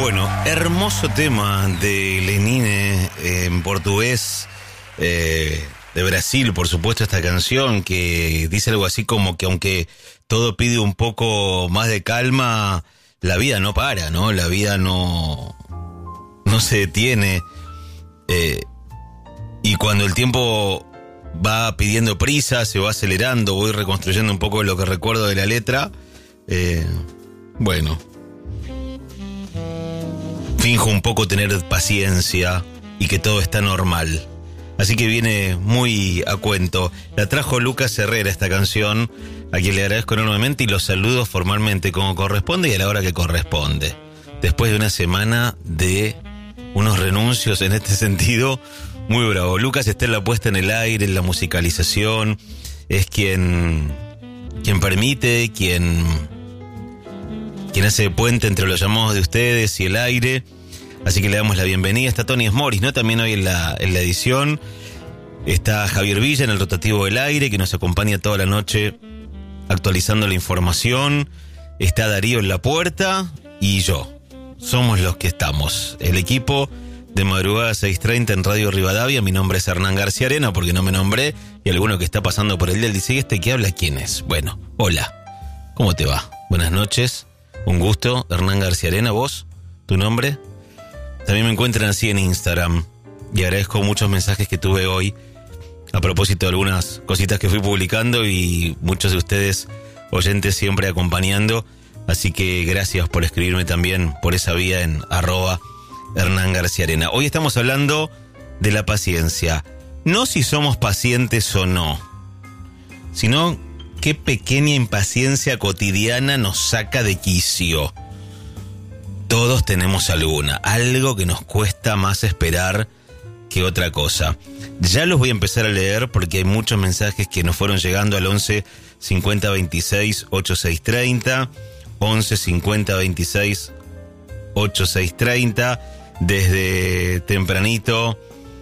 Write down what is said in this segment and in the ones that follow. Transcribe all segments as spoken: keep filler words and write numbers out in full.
Bueno, hermoso tema de Lenine en portugués, eh, de Brasil, por supuesto, esta canción que dice algo así como que aunque todo pide un poco más de calma, la vida no para, ¿no? La vida no, no se detiene. Eh, y cuando el tiempo va pidiendo prisa, se va acelerando, voy reconstruyendo un poco lo que recuerdo de la letra, eh, bueno... finjo un poco tener paciencia y que todo está normal. Así que viene muy a cuento. La trajo Lucas Herrera esta canción, a quien le agradezco enormemente y lo saludo formalmente como corresponde y a la hora que corresponde. Después de una semana de unos renuncios en este sentido, muy bravo. Lucas está en la puesta en el aire, en la musicalización, es quien, quien permite, quien, quien hace puente entre los llamados de ustedes y el aire. Así que le damos la bienvenida. Está Tony Smoris, ¿no? También hoy en la, en la edición. Está Javier Villa en el rotativo del aire, que nos acompaña toda la noche actualizando la información. Está Darío en la puerta y yo. Somos los que estamos. El equipo de Madrugada seis treinta en Radio Rivadavia. Mi nombre es Hernán García Arena, porque no me nombré. Y alguno que está pasando por el día dice, ¿y este que habla quién es? Bueno, hola. ¿Cómo te va? Buenas noches. Un gusto. Hernán García Arena, ¿vos? ¿Tu nombre? También me encuentran así en Instagram y agradezco muchos mensajes que tuve hoy a propósito de algunas cositas que fui publicando y muchos de ustedes oyentes siempre acompañando, así que gracias por escribirme también por esa vía en arroba Hernán García Arena. Hoy estamos hablando de la paciencia, no si somos pacientes o no, sino qué pequeña impaciencia cotidiana nos saca de quicio. Todos tenemos alguna, algo que nos cuesta más esperar que otra cosa. Ya los voy a empezar a leer porque hay muchos mensajes que nos fueron llegando al once cincuenta veintiséis ochenta y seis treinta, once cincuenta veintiséis ochenta y seis treinta, desde tempranito.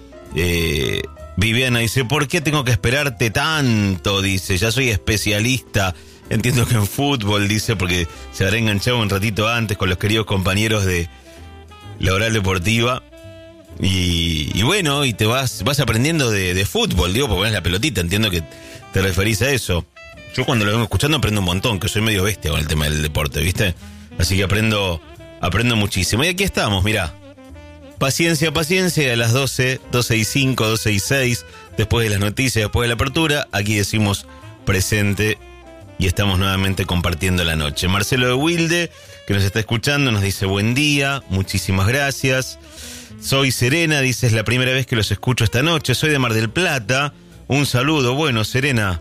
Eh, Viviana dice, ¿por qué tengo que esperarte tanto? Dice, ya soy especialista. Entiendo que en fútbol, dice, porque se habrá enganchado un ratito antes con los queridos compañeros de la Oral Deportiva. Y, y bueno, y te vas vas aprendiendo de, de fútbol, digo, porque pones la pelotita, entiendo que te referís a eso. Yo cuando lo vengo escuchando aprendo un montón, que soy medio bestia con el tema del deporte, ¿viste? Así que aprendo, aprendo muchísimo. Y aquí estamos, mirá. Paciencia, paciencia, a las doce, doce y cinco, doce y seis, después de las noticias, después de la apertura, aquí decimos presente. Y estamos nuevamente compartiendo la noche. Marcelo de Wilde, que nos está escuchando, nos dice buen día, muchísimas gracias. Soy Serena, dice, es la primera vez que los escucho esta noche. Soy de Mar del Plata, un saludo. Bueno, Serena,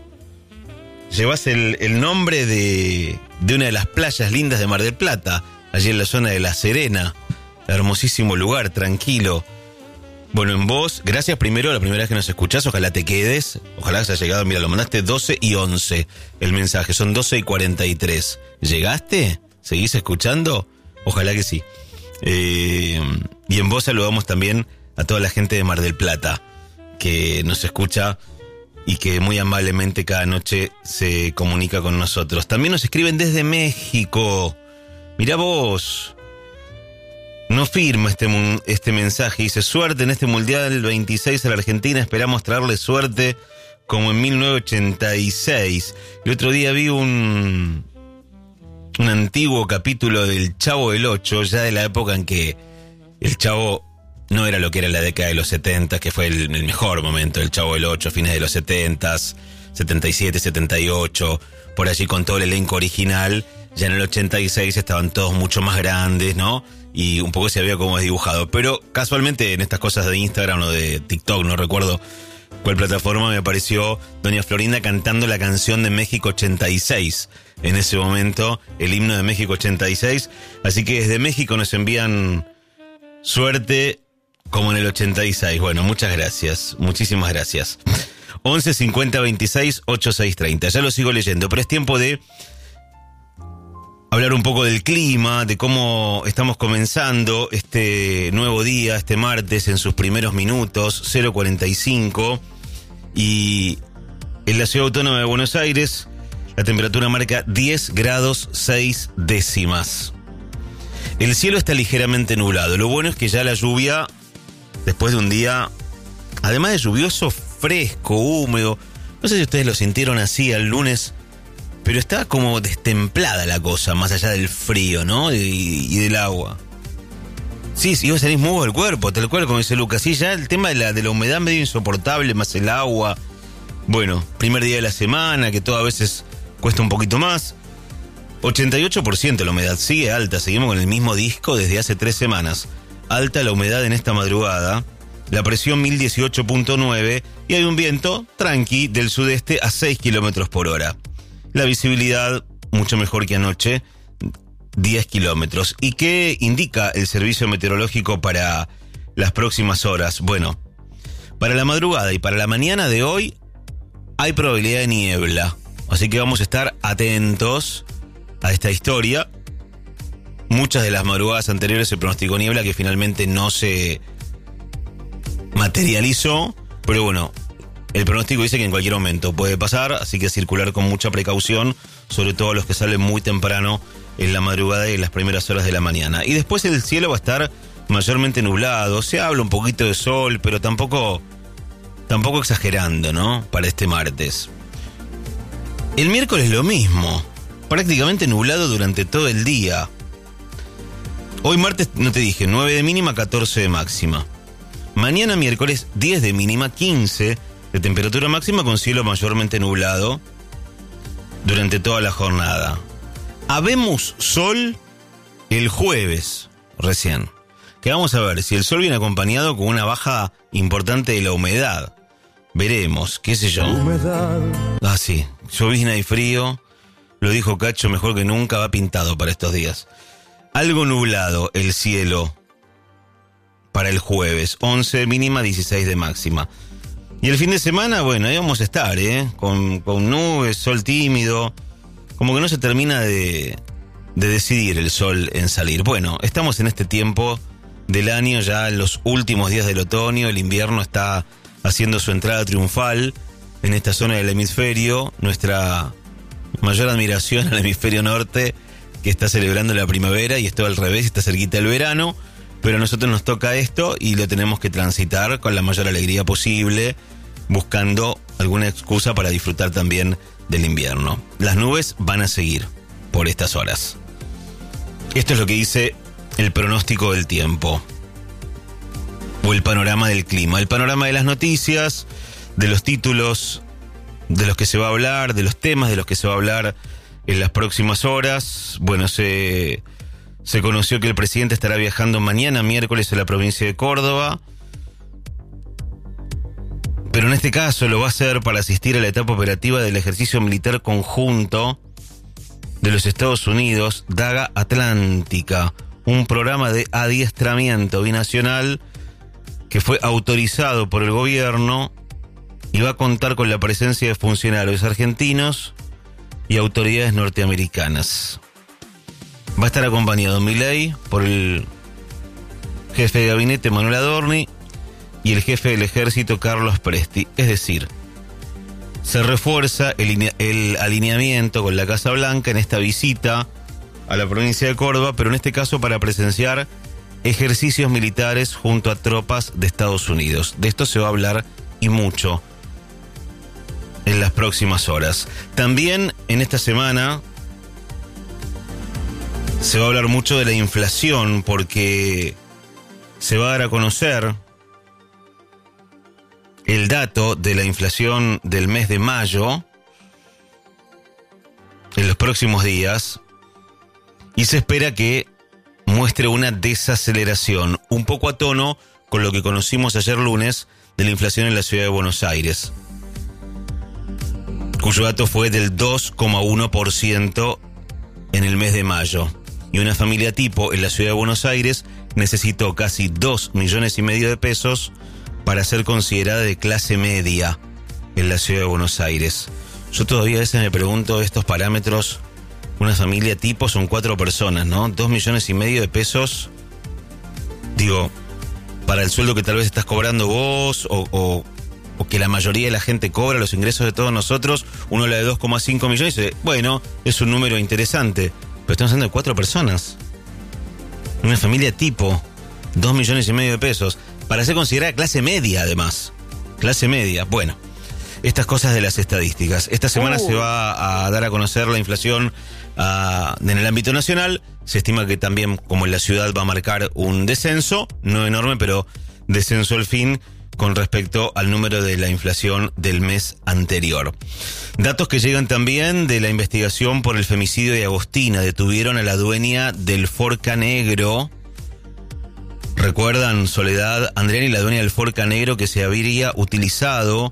llevas el, el nombre de, de una de las playas lindas de Mar del Plata, allí en la zona de La Serena. Hermosísimo lugar, tranquilo. Bueno, en vos, gracias primero, la primera vez que nos escuchás, ojalá te quedes, ojalá que se haya llegado, mira, lo mandaste doce y once, el mensaje, son doce y cuarenta y tres. ¿Llegaste? ¿Seguís escuchando? Ojalá que sí. Eh, y en vos saludamos también a toda la gente de Mar del Plata, que nos escucha y que muy amablemente cada noche se comunica con nosotros. También nos escriben desde México. Mirá vos. No firma este, este mensaje, dice, suerte en este Mundial veintiséis a la Argentina, esperamos traerle suerte como en mil novecientos ochenta y seis. El otro día vi un, un antiguo capítulo del Chavo del Ocho, ya de la época en que el Chavo no era lo que era la década de los setenta, que fue el, el mejor momento del Chavo del Ocho, fines de los setenta, setenta y siete, setenta y ocho, por allí con todo el elenco original. Ya en el ochenta y seis estaban todos mucho más grandes, ¿no? Y un poco se había como dibujado. Pero casualmente en estas cosas de Instagram o de TikTok, no recuerdo cuál plataforma, me apareció doña Florinda cantando la canción de México ochenta y seis. En ese momento, el himno de México ochenta y seis. Así que desde México nos envían suerte como en el ochenta y seis. Bueno, muchas gracias. Muchísimas gracias. once cincuenta veintiséis ochenta y seis treinta. Ya lo sigo leyendo, pero es tiempo de hablar un poco del clima, de cómo estamos comenzando este nuevo día, este martes, en sus primeros minutos, cero cuarenta y cinco. Y en la Ciudad Autónoma de Buenos Aires, la temperatura marca diez grados seis décimas. El cielo está ligeramente nublado. Lo bueno es que ya la lluvia, después de un día, además de lluvioso, fresco, húmedo, no sé si ustedes lo sintieron así el lunes, pero está como destemplada la cosa, más allá del frío, ¿no? Y, y del agua. Sí, sí, iba a salir muy el cuerpo, tal cual como dice Lucas. Sí, ya el tema de la, de la humedad medio insoportable, más el agua. Bueno, primer día de la semana, que todo a veces cuesta un poquito más. ochenta y ocho por ciento la humedad, sigue alta, seguimos con el mismo disco desde hace tres semanas. Alta la humedad en esta madrugada, la presión mil dieciocho punto nueve y hay un viento tranqui del sudeste a seis kilómetros por hora. La visibilidad, mucho mejor que anoche, diez kilómetros. ¿Y qué indica el servicio meteorológico para las próximas horas? Bueno, para la madrugada y para la mañana de hoy hay probabilidad de niebla, así que vamos a estar atentos a esta historia. Muchas de las madrugadas anteriores se pronosticó niebla que finalmente no se materializó, pero bueno, el pronóstico dice que en cualquier momento puede pasar, así que circular con mucha precaución, sobre todo los que salen muy temprano en la madrugada y en las primeras horas de la mañana. Y después el cielo va a estar mayormente nublado, se habla un poquito de sol, pero tampoco, tampoco exagerando, ¿no? Para este martes. El miércoles lo mismo. Prácticamente nublado durante todo el día. Hoy martes, no te dije, nueve de mínima, catorce de máxima. Mañana miércoles, diez de mínima, quince de temperatura máxima con cielo mayormente nublado durante toda la jornada. Habemos sol el jueves, recién. Que vamos a ver si el sol viene acompañado con una baja importante de la humedad. Veremos, qué sé yo. Humedad. Ah, sí, llovizna y frío. Lo dijo Cacho, mejor que nunca, va pintado para estos días. Algo nublado el cielo para el jueves, once de mínima, dieciséis de máxima. Y el fin de semana, bueno, ahí vamos a estar, ¿eh? Con, con nubes, sol tímido, como que no se termina de, de decidir el sol en salir. Bueno, estamos en este tiempo del año, ya en los últimos días del otoño, el invierno está haciendo su entrada triunfal en esta zona del hemisferio, nuestra mayor admiración al hemisferio norte, que está celebrando la primavera, y esto al revés, está cerquita el verano, pero a nosotros nos toca esto y lo tenemos que transitar con la mayor alegría posible, buscando alguna excusa para disfrutar también del invierno. Las nubes van a seguir por estas horas. Esto es lo que dice el pronóstico del tiempo, o el panorama del clima, el panorama de las noticias, de los títulos de los que se va a hablar, de los temas de los que se va a hablar en las próximas horas. Bueno, se, se conoció que el presidente estará viajando mañana, miércoles, a la provincia de Córdoba. Pero en este caso lo va a hacer para asistir a la etapa operativa del ejercicio militar conjunto de los Estados Unidos, Daga Atlántica, un programa de adiestramiento binacional que fue autorizado por el gobierno y va a contar con la presencia de funcionarios argentinos y autoridades norteamericanas. Va a estar acompañado Milei por el jefe de gabinete Manuel Adorni y el jefe del ejército Carlos Presti. Es decir, se refuerza el, el alineamiento con la Casa Blanca en esta visita a la provincia de Córdoba, pero en este caso para presenciar ejercicios militares junto a tropas de Estados Unidos. De esto se va a hablar y mucho en las próximas horas. También en esta semana se va a hablar mucho de la inflación, porque se va a dar a conocer el dato de la inflación del mes de mayo en los próximos días, y se espera que muestre una desaceleración, un poco a tono con lo que conocimos ayer lunes de la inflación en la ciudad de Buenos Aires, cuyo dato fue del dos coma uno por ciento en el mes de mayo. Y una familia tipo en la ciudad de Buenos Aires necesitó casi dos millones y medio de pesos para ser considerada de clase media en la ciudad de Buenos Aires. Yo todavía a veces me pregunto estos parámetros. Una familia tipo son cuatro personas, ¿no? Dos millones y medio de pesos. Digo, para el sueldo que tal vez estás cobrando vos o... o o que la mayoría de la gente cobra, los ingresos de todos nosotros, uno habla de dos coma cinco millones y dice, bueno, es un número interesante, pero estamos hablando de cuatro personas. Una familia tipo, dos millones y medio de pesos, para ser considerada clase media además. Clase media, bueno. Estas cosas de las estadísticas. Esta semana uh. se va a dar a conocer la inflación uh, en el ámbito nacional. Se estima que también, como en la ciudad, va a marcar un descenso, no enorme, pero descenso al fin con respecto al número de la inflación del mes anterior. Datos que llegan también de la investigación por el femicidio de Agostina. Detuvieron a la dueña del Forca Negro. ¿Recuerdan, Soledad, Andriani, la dueña del Forca Negro que se habría utilizado